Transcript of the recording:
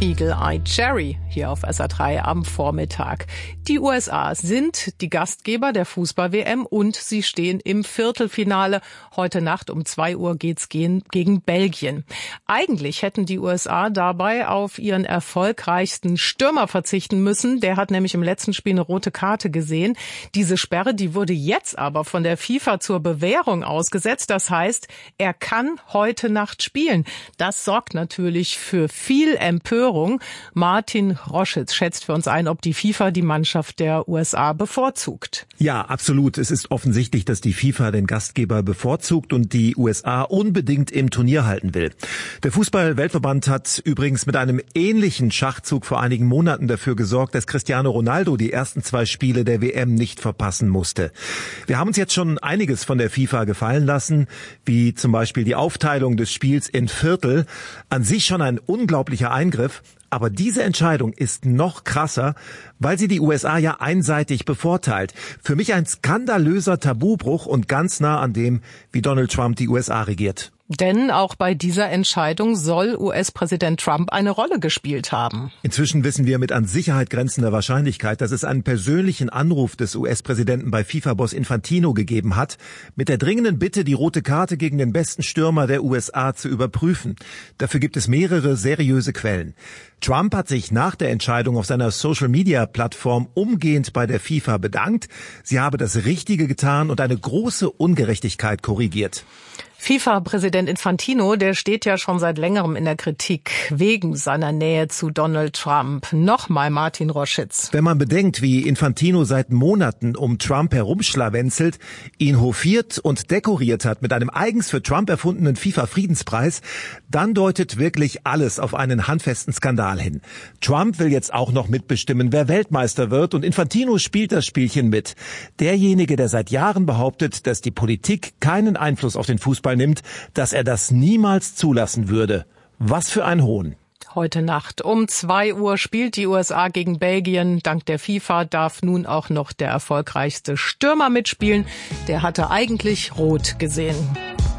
Eagle-Eye Cherry hier auf SA3 am Vormittag. Die USA sind die Gastgeber der Fußball-WM und sie stehen im Viertelfinale. Heute Nacht um 2 Uhr geht's gegen Belgien. Eigentlich hätten die USA dabei auf ihren erfolgreichsten Stürmer verzichten müssen. Der hat nämlich im letzten Spiel eine rote Karte gesehen. Diese Sperre, die wurde jetzt aber von der FIFA zur Bewährung ausgesetzt. Das heißt, er kann heute Nacht spielen. Das sorgt natürlich für viel Empörung. Martin Roschitz schätzt für uns ein, ob die FIFA die Mannschaft der USA bevorzugt. Ja, absolut. Es ist offensichtlich, dass die FIFA den Gastgeber bevorzugt und die USA unbedingt im Turnier halten will. Der Fußball-Weltverband hat übrigens mit einem ähnlichen Schachzug vor einigen Monaten dafür gesorgt, dass Cristiano Ronaldo die ersten 2 Spiele der WM nicht verpassen musste. Wir haben uns jetzt schon einiges von der FIFA gefallen lassen, wie zum Beispiel die Aufteilung des Spiels in Viertel. An sich schon ein unglaublicher Eingriff. Aber diese Entscheidung ist noch krasser, weil sie die USA ja einseitig bevorteilt. Für mich ein skandalöser Tabubruch und ganz nah an dem, wie Donald Trump die USA regiert. Denn auch bei dieser Entscheidung soll US-Präsident Trump eine Rolle gespielt haben. Inzwischen wissen wir mit an Sicherheit grenzender Wahrscheinlichkeit, dass es einen persönlichen Anruf des US-Präsidenten bei FIFA-Boss Infantino gegeben hat, mit der dringenden Bitte, die rote Karte gegen den besten Stürmer der USA zu überprüfen. Dafür gibt es mehrere seriöse Quellen. Trump hat sich nach der Entscheidung auf seiner Social-Media-Plattform umgehend bei der FIFA bedankt. Sie habe das Richtige getan und eine große Ungerechtigkeit korrigiert. FIFA-Präsident Infantino, der steht ja schon seit längerem in der Kritik wegen seiner Nähe zu Donald Trump. Nochmal Martin Roschitz. Wenn man bedenkt, wie Infantino seit Monaten um Trump herumschlawenzelt, ihn hofiert und dekoriert hat mit einem eigens für Trump erfundenen FIFA-Friedenspreis, dann deutet wirklich alles auf einen handfesten Skandal hin. Trump will jetzt auch noch mitbestimmen, wer Weltmeister wird, und Infantino spielt das Spielchen mit. Derjenige, der seit Jahren behauptet, dass die Politik keinen Einfluss auf den Fußball nimmt, dass er das niemals zulassen würde. Was für ein Hohn. Heute Nacht um 2 Uhr spielt die USA gegen Belgien. Dank der FIFA darf nun auch noch der erfolgreichste Stürmer mitspielen. Der hatte eigentlich rot gesehen.